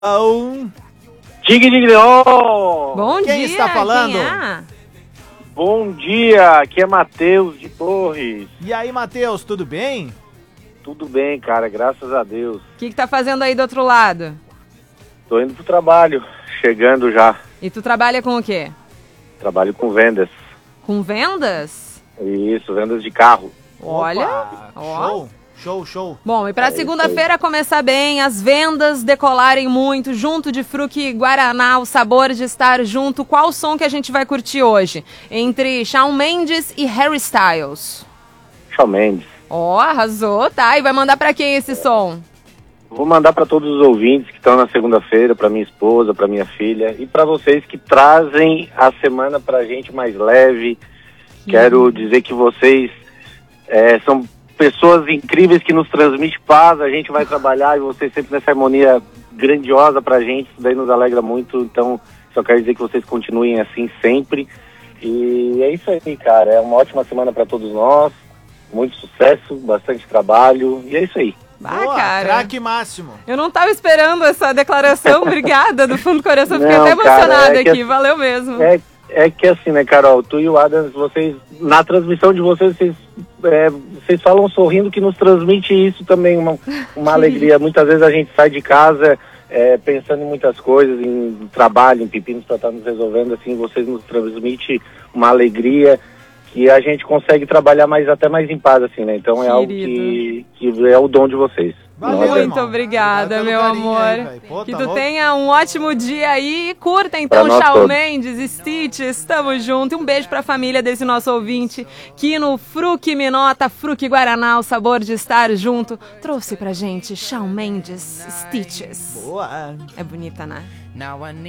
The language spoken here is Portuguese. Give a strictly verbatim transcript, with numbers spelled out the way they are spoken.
Um... Digue, digue, oh! Bom Quem dia, está falando? quem é? Bom dia, aqui é Matheus de Torres. E aí, Matheus, tudo bem? Tudo bem, cara, graças a Deus. O que que tá fazendo aí do outro lado? Tô indo pro trabalho, chegando já. E tu trabalha com o quê? Trabalho com vendas. Com vendas? Isso, vendas de carro. Olha, Opa, ó. show, show, show. Bom, e pra É isso segunda-feira começar bem, as vendas decolarem muito, junto de Fruc Guaraná, o sabor de estar junto, qual o som que a gente vai curtir hoje? Entre Shawn Mendes e Harry Styles. Shawn Mendes. Ó, arrasou, tá? E vai mandar pra quem esse som? Vou mandar para todos os ouvintes que estão na segunda-feira, para minha esposa, para minha filha e para vocês que trazem a semana pra gente mais leve. Quero dizer que vocês é, são pessoas incríveis que nos transmitem paz. A gente vai trabalhar e vocês sempre nessa harmonia grandiosa pra gente, isso daí nos alegra muito. Então, só quero dizer que vocês continuem assim sempre. E é isso aí, cara. É uma ótima semana para todos nós. Muito sucesso, bastante trabalho e é isso aí. Ah, Boa, cara. craque máximo. Eu não tava esperando essa declaração, obrigada, do fundo do coração, fiquei Não, até emocionada cara, é que aqui, assim- valeu mesmo. É, é que assim, né, Carol, tu e o Adams, vocês, na transmissão de vocês, vocês, é, vocês falam sorrindo que nos transmite isso também, uma, uma alegria. Muitas vezes a gente sai de casa é, pensando em muitas coisas, em trabalho, em pepinos para estar nos resolvendo, assim, vocês nos transmitem uma alegria que a gente consegue trabalhar mais, até mais em paz, assim, né? Então é algo que, que é o dom de vocês. Valeu, Não é Muito irmão. obrigada, Obrigado pelo meu carinho amor. aí, velho. Pô, que tá tu louco. tenha um ótimo dia aí. Curta então Pra nós Shawn todos. Mendes, Stitches, tamo junto. E um beijo pra família desse nosso ouvinte que no Fruc Minota, Fruc Guaraná, o sabor de estar junto, trouxe pra gente Shawn Mendes, Stitches. Boa. É bonita, né? Now I need